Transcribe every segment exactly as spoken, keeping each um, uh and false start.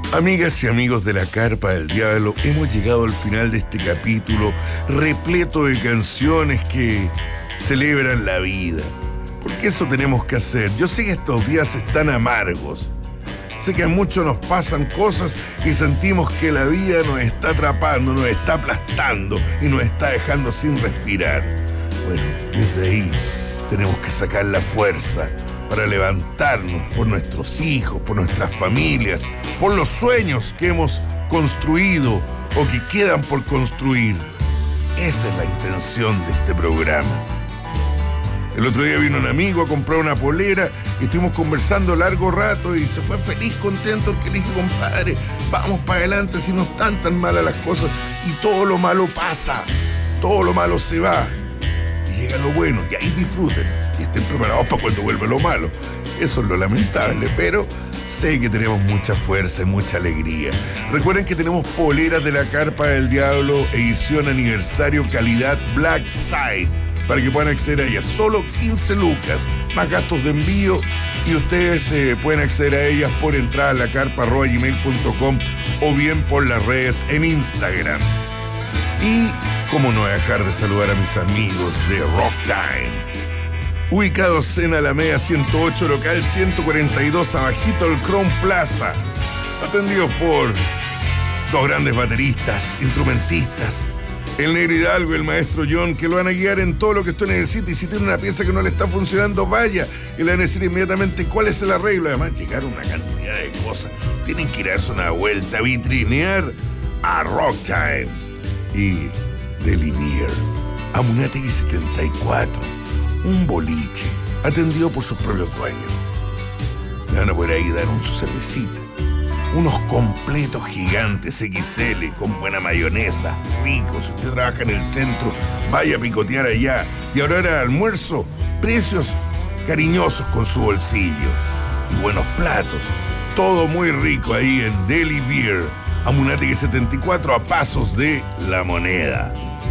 Amigas y amigos de la Carpa del Diablo, hemos llegado al final de este capítulo repleto de canciones que celebran la vida. Porque eso tenemos que hacer. Yo sé que estos días están amargos. Sé que a muchos nos pasan cosas y sentimos que la vida nos está atrapando, nos está aplastando y nos está dejando sin respirar. Bueno, desde ahí tenemos que sacar la fuerza para levantarnos por nuestros hijos, por nuestras familias, por los sueños que hemos construido o que quedan por construir. Esa es la intención de este programa. El otro día vino un amigo a comprar una polera y estuvimos conversando largo rato y se fue feliz, contento, porque le dije, compadre, vamos para adelante, si no están tan malas las cosas y todo lo malo pasa, todo lo malo se va y llega lo bueno y ahí disfruten y estén preparados para cuando vuelva lo malo. Eso es lo lamentable, pero sé que tenemos mucha fuerza y mucha alegría. Recuerden que tenemos poleras de la Carpa del Diablo, edición aniversario, calidad Black Side, para que puedan acceder a ellas. Solo quince lucas, más gastos de envío, y ustedes eh, pueden acceder a ellas por entrar a la carpa arroba gmail punto com o bien por las redes en Instagram. Y cómo no dejar de saludar a mis amigos de Rock Time, ubicados en Alameda ciento ocho, local ciento cuarenta y dos, abajito del Crown Plaza, atendidos por dos grandes bateristas, instrumentistas, el Negro Hidalgo y el Maestro John, que lo van a guiar en todo lo que usted necesite. Y si tiene una pieza que no le está funcionando, vaya y le van a decir inmediatamente cuál es el arreglo. Además, llegaron una cantidad de cosas. Tienen que ir a darse una vuelta, vitrinear a Rock Time y Deli Beer, Amunátegui setenta y cuatro, un boliche atendido por sus propios dueños. Le van a poder ahí dar un su cervecita, unos completos gigantes equis ele con buena mayonesa, ricos. Si usted trabaja en el centro, vaya a picotear allá. Y ahora era almuerzo, precios cariñosos con su bolsillo y buenos platos. Todo muy rico ahí en Deli Beer, Amunátegui setenta y cuatro, a pasos de La Moneda.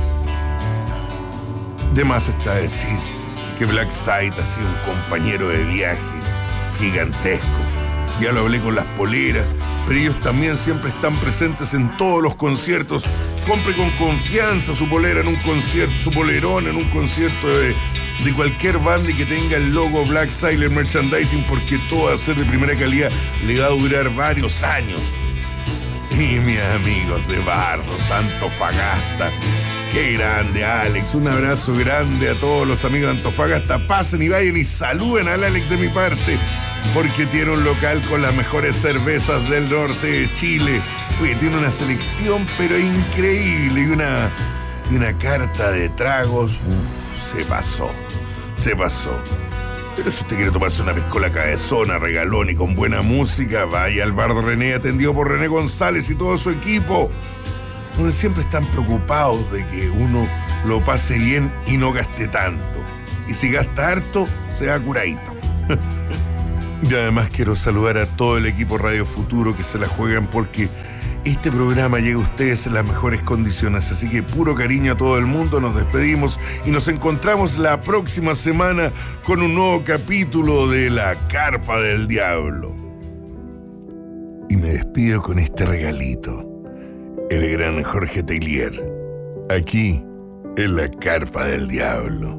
De más está decir que Black Side ha sido un compañero de viaje gigantesco. Ya lo hablé con las poleras, pero ellos también siempre están presentes en todos los conciertos. Compre con confianza su polera en un concierto, su polerón en un concierto de, de cualquier banda y que tenga el logo Black Side Merchandising, porque todo va a ser de primera calidad, le va a durar varios años. Y mis amigos de Bardos, Antofagasta, qué grande, Alex. Un abrazo grande a todos los amigos de Antofagasta. Pasen y vayan y saluden al Alex de mi parte, porque tiene un local con las mejores cervezas del norte de Chile. Oye, tiene una selección pero increíble y una, y una carta de tragos. Uf, se pasó, se pasó. Pero si usted quiere tomarse una piscola cabezona, regalón y con buena música, vaya al bar de René, atendido por René González y todo su equipo, donde siempre están preocupados de que uno lo pase bien y no gaste tanto. Y si gasta harto, sea curadito. Y además quiero saludar a todo el equipo Radio Futuro que se la juegan porque este programa llega a ustedes en las mejores condiciones. Así que puro cariño a todo el mundo, nos despedimos y nos encontramos la próxima semana con un nuevo capítulo de La Carpa del Diablo. Y me despido con este regalito. El gran Jorge Teilier, aquí en La Carpa del Diablo.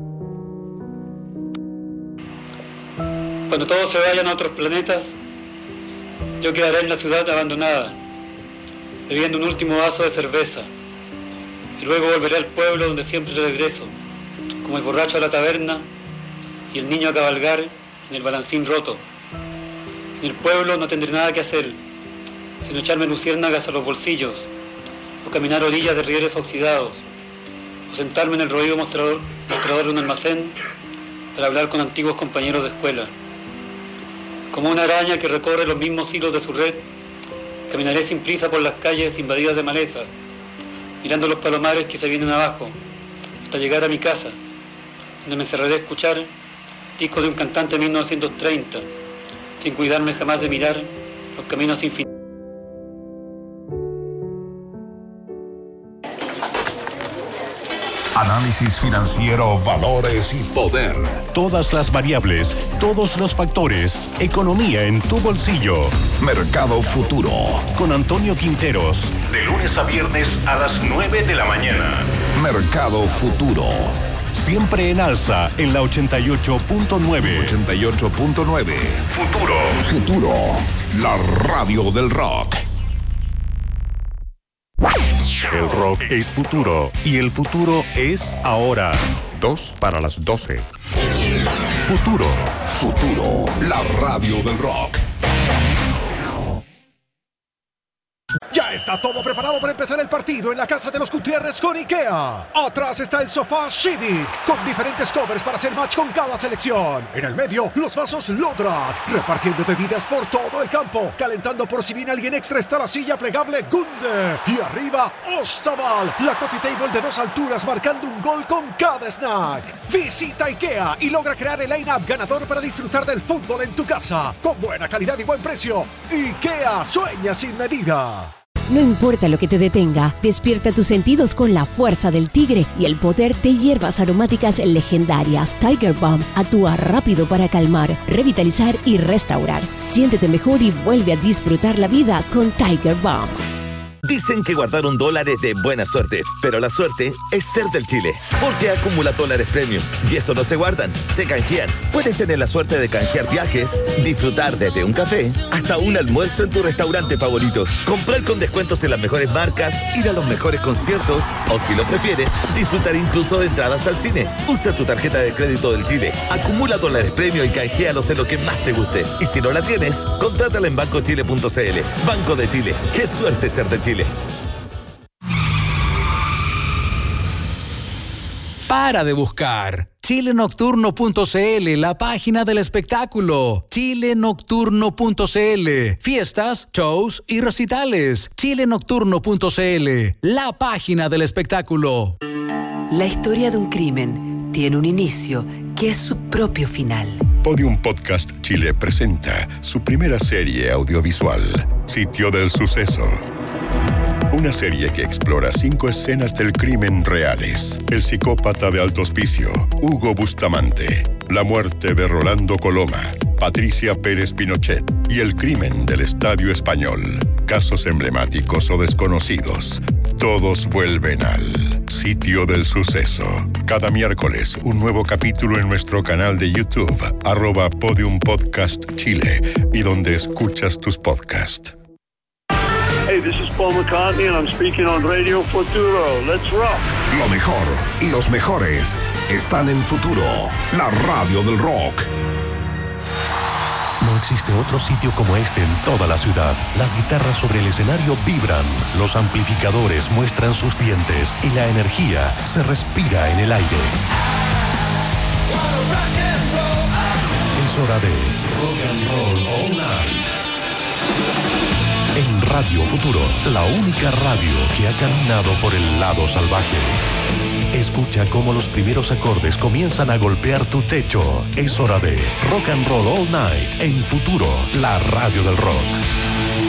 Cuando todos se vayan a otros planetas, yo quedaré en la ciudad abandonada, bebiendo un último vaso de cerveza, y luego volveré al pueblo donde siempre regreso, como el borracho a la taberna y el niño a cabalgar en el balancín roto. En el pueblo no tendré nada que hacer, sino echarme luciérnagas a los bolsillos, o caminar a orillas de rieles oxidados, o sentarme en el roído mostrador, mostrador de un almacén para hablar con antiguos compañeros de escuela. Como una araña que recorre los mismos hilos de su red, caminaré sin prisa por las calles invadidas de malezas, mirando los palomares que se vienen abajo, hasta llegar a mi casa, donde me encerraré a escuchar discos de un cantante de mil novecientos treinta, sin cuidarme jamás de mirar los caminos infinitos. Análisis financiero, valores y poder. Todas las variables, todos los factores. Economía en tu bolsillo. Mercado Futuro. Con Antonio Quinteros. De lunes a viernes a las nueve de la mañana. Mercado Futuro. Siempre en alza en la ochenta y ocho punto nueve. ochenta y ocho punto nueve. Futuro. Futuro. La radio del rock. El rock es futuro y el futuro es ahora. Dos para las doce. Futuro. Futuro. La radio del rock. Ya está todo preparado para empezar el partido en la casa de los Gutiérrez con IKEA. Atrás está el sofá Civic, con diferentes covers para hacer match con cada selección. En el medio, los vasos Lodrat, repartiendo bebidas por todo el campo. Calentando por si viene alguien extra está la silla plegable Gunde. Y arriba, Ostaval, la coffee table de dos alturas marcando un gol con cada snack. Visita IKEA y logra crear el line-up ganador para disfrutar del fútbol en tu casa. Con buena calidad y buen precio. IKEA, sueña sin medida. No importa lo que te detenga, despierta tus sentidos con la fuerza del tigre y el poder de hierbas aromáticas legendarias. Tiger Balm actúa rápido para calmar, revitalizar y restaurar. Siéntete mejor y vuelve a disfrutar la vida con Tiger Balm. Dicen que guardar un dólar es de buena suerte, pero la suerte es ser del Chile, porque acumula dólares premium y eso no se guardan, se canjean. Puedes tener la suerte de canjear viajes, disfrutar desde un café hasta un almuerzo en tu restaurante favorito, comprar con descuentos en las mejores marcas, ir a los mejores conciertos o, si lo prefieres, disfrutar incluso de entradas al cine. Usa tu tarjeta de crédito del Chile, acumula dólares premium y canjealos en lo que más te guste. Y si no la tienes, contrátala en banco chile punto c l. Banco de Chile, qué suerte ser de Chile. Para de buscar. chile nocturno punto c l, la página del espectáculo. chile nocturno punto c l. Fiestas, shows y recitales. chile nocturno punto c l, la página del espectáculo. La historia de un crimen tiene un inicio que es su propio final. Podium Podcast Chile presenta su primera serie audiovisual, Sitio del Suceso. Una serie que explora cinco escenas del crimen reales. El psicópata de Alto Hospicio, Hugo Bustamante. La muerte de Rolando Coloma, Patricia Pérez Pinochet. Y el crimen del Estadio Español. Casos emblemáticos o desconocidos. Todos vuelven al Sitio del Suceso. Cada miércoles, un nuevo capítulo en nuestro canal de YouTube, arroba Podium Podcast Chile, y donde escuchas tus podcasts. Hey, this is Paul McCartney and I'm speaking on Radio Futuro. Let's rock. Lo mejor y los mejores están en Futuro, la radio del rock. No existe otro sitio como este en toda la ciudad. Las guitarras sobre el escenario vibran, los amplificadores muestran sus dientes y la energía se respira en el aire. Es hora de Rock and Roll All Night. En Radio Futuro, la única radio que ha caminado por el lado salvaje. Escucha cómo los primeros acordes comienzan a golpear tu techo. Es hora de Rock and Roll All Night en Futuro, la radio del rock.